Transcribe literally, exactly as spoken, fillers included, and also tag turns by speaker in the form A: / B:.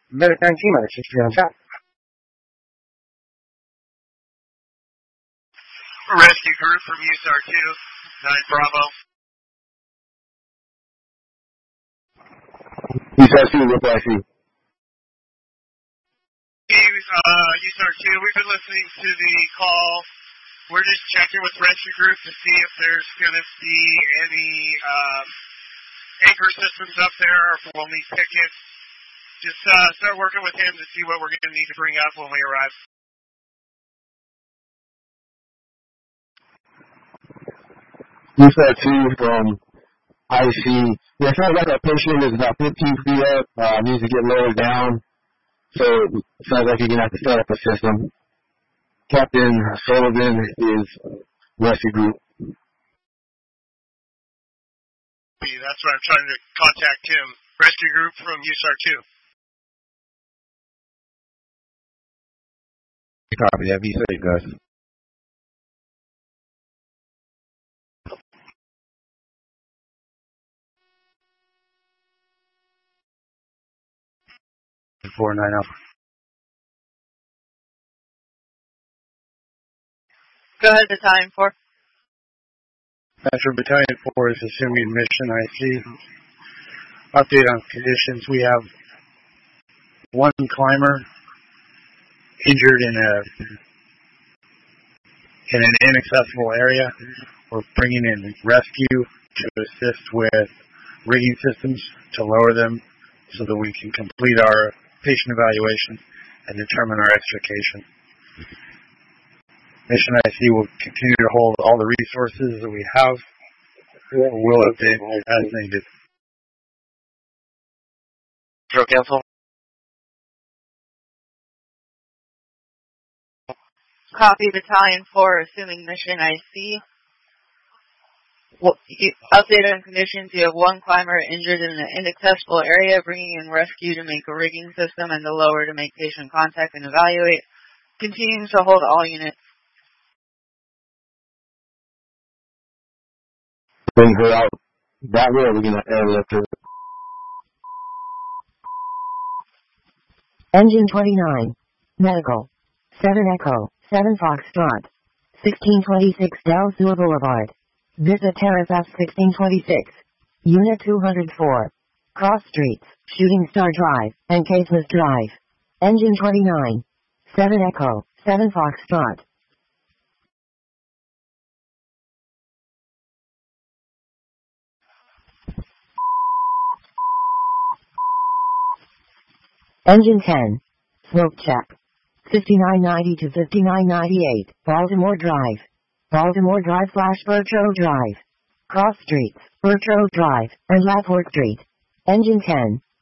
A: Medic nineteen, Medic sixty on chat.
B: Rescue group from U S A R two, nine Bravo.
C: U S A R two, what do I see?
B: Uh, U S A R two, we've been listening to the call. We're just checking with rescue group to see if there's going to be any um, anchor systems up there or if we'll need tickets. Just uh, start working with him to see what we're going to need to bring up when we arrive.
C: U S A R two from I C. Yeah, it sounds like our patient is about fifteen feet up, uh, needs to get lowered down. So it sounds like you're going to have to set up a system. Captain Sullivan is rescue group.
B: That's why I'm trying to contact him. Rescue group from U S A R two.
C: Copy that. Be safe, guys.
A: four nine up.
D: Go ahead, Battalion four.
A: Metro Battalion four is assuming mission I C. Update on conditions. We have one climber injured in a in an inaccessible area. We're bringing in rescue to assist with rigging systems to lower them so that we can complete our patient evaluation and determine our extrication. Mission I C will continue to hold all the resources that we have. We'll update as needed.
B: Zero cancel.
D: Copy, Battalion four, assuming mission I C. Well, you, update on conditions. You have one climber injured in an inaccessible area, bringing in rescue to make a rigging system and the lower to make patient contact and evaluate. Continuing to hold all units.
C: Bring her out that way, or we're going to airlift her.
E: Engine twenty-nine. Medical. seven Echo. seven Foxtrot. sixteen twenty-six Del Sur Boulevard. Visit Terrace F sixteen twenty-six. Unit two hundred four. Cross Streets, Shooting Star Drive, and Caseless Drive. Engine twenty-nine. seven Echo. seven Foxtrot. Engine ten. Smoke check. fifty-nine ninety to fifty-nine ninety-eight, Baltimore Drive. Baltimore Drive slash Bertro Drive. Cross Streets, Bertro Drive, and Lathorpe Street. Engine ten.